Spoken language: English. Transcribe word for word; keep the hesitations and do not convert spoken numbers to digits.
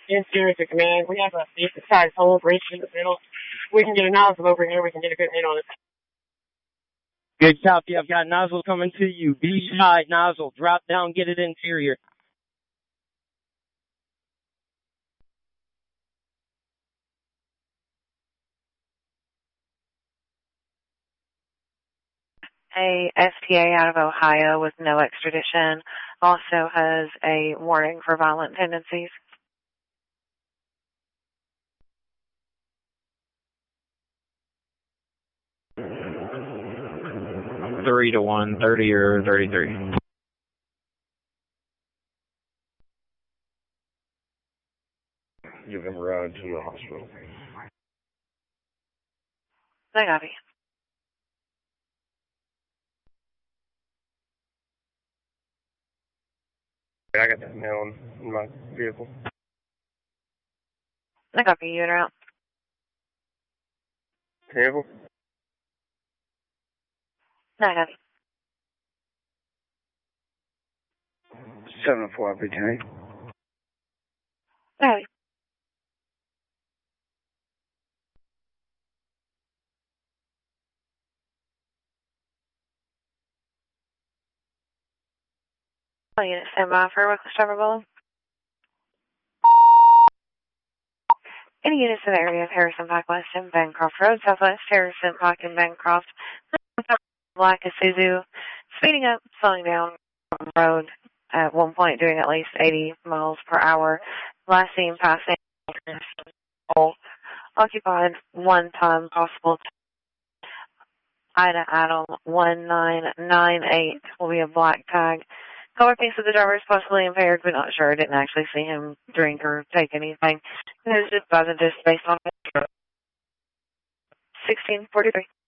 Interior to command. We have a decent sized hole right in the middle. We can get a nozzle over here. We can get a good hit on it. Good copy. I've got nozzle coming to you. Be shy, nozzle. Drop down, get it interior. A S T A out of Ohio with no extradition also has a warning for violent tendencies. Three to one, thirty or thirty-three. Give him a ride to the hospital. I copy. I got that nail in my vehicle. I copy. You and out. Vehicle? I copy. seven oh four, B T A. I copy. All units stand by for reckless driver bullying. Any units in the area of Harrison Pike West and Bancroft Road, Southwest Harrison Pike and Bancroft, Black Isuzu, speeding up, slowing down on the road at one point, doing at least eighty miles per hour. Last seen passing occupied one time possible. Ida Adam one nine nine eight will be a black tag. Color thinks that the driver is possibly impaired, but not sure. Didn't actually see him drink or take anything. It was just, just based on sixteen forty-three.